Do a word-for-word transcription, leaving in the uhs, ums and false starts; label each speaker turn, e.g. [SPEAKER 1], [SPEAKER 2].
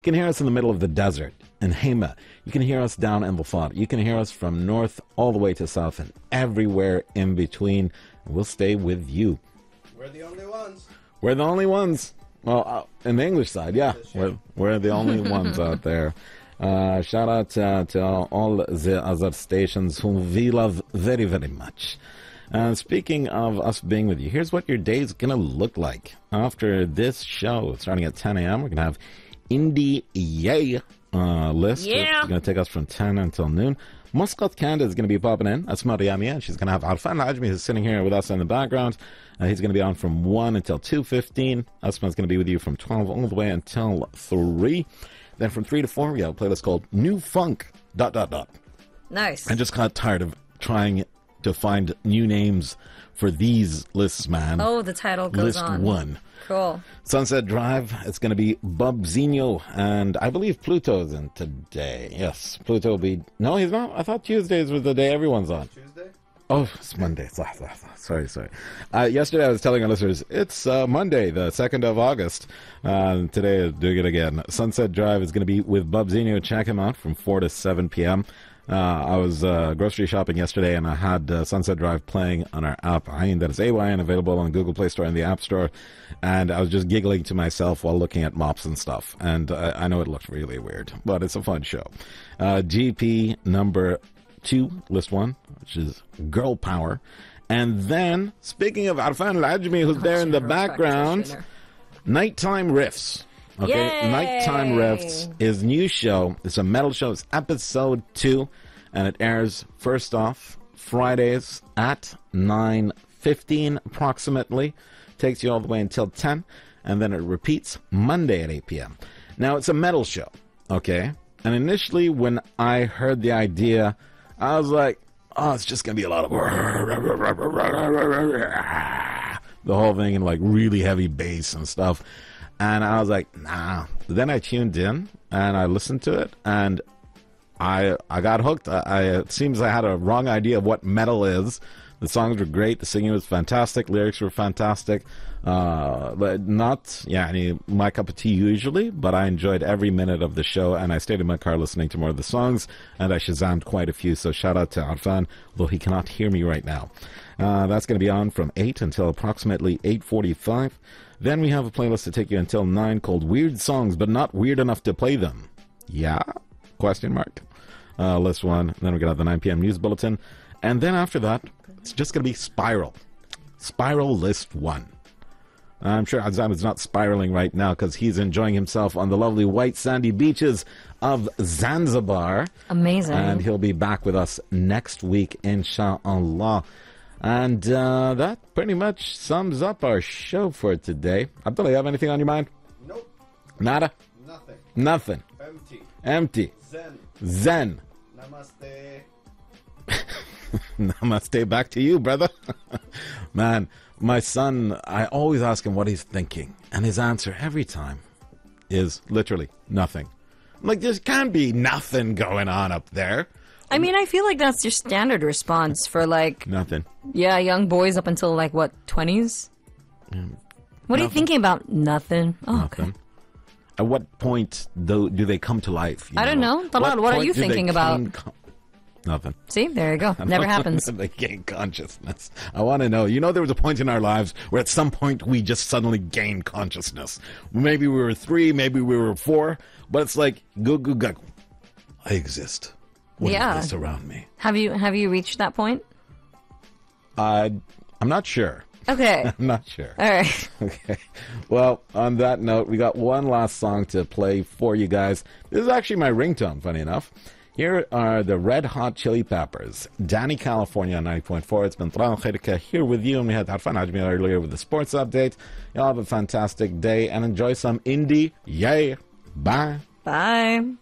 [SPEAKER 1] You can hear us in the middle of the desert in Hema. You can hear us down in Lafayette. You can hear us from north all the way to south and everywhere in between. We'll stay with you.
[SPEAKER 2] We're the only ones.
[SPEAKER 1] We're the only ones. Well, uh, in the English side, yeah. We're, we're the only ones out there. Uh, shout out uh, to all the other stations whom we love very, very much. Uh, speaking of us being with you, here's what your day's going to look like. After this show, starting at ten a.m., we're going to have Indie Yay uh, list.
[SPEAKER 3] Yeah.
[SPEAKER 1] It's going to take us from ten until noon. Muscat Canada is going to be popping in. That's Mariamia, and she's going to have Arfan Ajmi, who's sitting here with us in the background. Uh, he's going to be on from one until two fifteen. Asma's going to be with you from twelve all the way until three. Then from three to four, we have a playlist called New Funk, dot, dot, dot.
[SPEAKER 3] Nice.
[SPEAKER 1] I just got tired of trying to find new names for these lists, man.
[SPEAKER 3] Oh, the title goes
[SPEAKER 1] List
[SPEAKER 3] on.
[SPEAKER 1] one.
[SPEAKER 3] Cool.
[SPEAKER 1] Sunset Drive, it's going to be Bubzinho, and I believe Pluto's in today. Yes, Pluto will be... No, he's not. I thought Tuesdays was the day everyone's on.
[SPEAKER 2] Tuesday?
[SPEAKER 1] Oh, it's Monday. Sorry, sorry. Uh, yesterday I was telling our listeners, it's uh, Monday, the second of August. Uh, today, doing it again. Sunset Drive is going to be with Bubzinho. Check him out from four to seven p.m. Uh, I was uh, grocery shopping yesterday, and I had uh, Sunset Drive playing on our app, Ayin, that is A Y N, available on the Google Play Store and the App Store. And I was just giggling to myself while looking at mops and stuff. And uh, I know it looked really weird, but it's a fun show. Uh, G P number two, list one, which is Girl Power. And then, speaking of Arfan Lajmi, who's there in the background, Nighttime Riffs. Okay,
[SPEAKER 3] Yay!
[SPEAKER 1] Nighttime Riffs is new show. It's a metal show. It's episode two, and it airs first off Fridays at nine fifteen approximately. Takes you all the way until ten, and then it repeats Monday at eight p.m. Now, it's a metal show, okay? And initially, when I heard the idea, I was like, oh, it's just going to be a lot of the whole thing in like really heavy bass and stuff. And I was like, nah. Then I tuned in and I listened to it, and I I got hooked. I, I it seems I had a wrong idea of what metal is. The songs were great. The singing was fantastic. Lyrics were fantastic. Uh, but not, yeah, I mean, my cup of tea usually, but I enjoyed every minute of the show, and I stayed in my car listening to more of the songs, and I Shazammed quite a few, so shout out to Arfan, though he cannot hear me right now. Uh, that's going to be on from eight until approximately eight forty-five. Then we have a playlist to take you until nine called Weird Songs, but not weird enough to play them. Yeah? Question mark. Uh, list one. Then we got the nine p.m. news bulletin. And then after that, it's just going to be Spiral. Spiral list one. I'm sure Azam is not spiraling right now because he's enjoying himself on the lovely white sandy beaches of Zanzibar.
[SPEAKER 3] Amazing.
[SPEAKER 1] And he'll be back with us next week, inshallah. And uh, that pretty much sums up our show for today. Abdullah, you have anything on your mind?
[SPEAKER 2] Nope.
[SPEAKER 1] Nada?
[SPEAKER 2] Nothing.
[SPEAKER 1] Nothing.
[SPEAKER 2] Empty.
[SPEAKER 1] Empty.
[SPEAKER 2] Zen.
[SPEAKER 1] Zen.
[SPEAKER 2] Namaste.
[SPEAKER 1] Namaste back to you, brother. Man, my son, I always ask him what he's thinking. And his answer every time is literally nothing. I'm like, there can't be nothing going on up there.
[SPEAKER 3] I mean, I feel like that's your standard response for, like,
[SPEAKER 1] Nothing.
[SPEAKER 3] yeah, young boys up until, like, what, twenties?
[SPEAKER 1] Mm,
[SPEAKER 3] What are you
[SPEAKER 1] nothing.
[SPEAKER 3] thinking about? Nothing. Oh,
[SPEAKER 1] Nothing.
[SPEAKER 3] okay.
[SPEAKER 1] At what point do, do they come to life? you
[SPEAKER 3] I don't know. Talal, what are
[SPEAKER 1] point
[SPEAKER 3] you
[SPEAKER 1] do they
[SPEAKER 3] thinking about?
[SPEAKER 1] gain con- Nothing.
[SPEAKER 3] See, there you go. Never happens.
[SPEAKER 1] They gain consciousness. I want to know. You know, there was a point in our lives where at some point we just suddenly gained consciousness. Maybe we were three, maybe we were four, but it's like, go, go, go. I exist. What
[SPEAKER 3] Yeah.
[SPEAKER 1] is this around me?
[SPEAKER 3] Have you have you reached that point?
[SPEAKER 1] I, I'm not sure.
[SPEAKER 3] Okay.
[SPEAKER 1] I'm not sure.
[SPEAKER 3] All right.
[SPEAKER 1] Okay. Well, on that note, we got one last song to play for you guys. This is actually my ringtone, funny enough. Here are the Red Hot Chili Peppers. Danny, California, ninety point four. It's been Tran Khairika here with you, and we had Arfan Ajmi earlier with the sports update. Y'all have a fantastic day, and enjoy some indie. Yay. Bye.
[SPEAKER 3] Bye.